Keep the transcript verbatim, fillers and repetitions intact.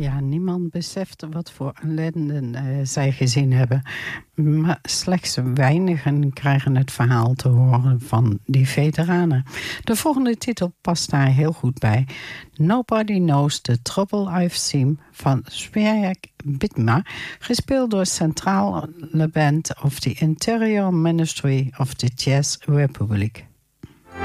Ja, niemand beseft wat voor ellende uh, zij gezien hebben. Maar slechts weinigen krijgen het verhaal te horen van die veteranen. De volgende titel past daar heel goed bij. Nobody Knows the Trouble I've Seen van Sverek Bitma, gespeeld door Centrale Band of the Interior Ministry of the Jazz Republic.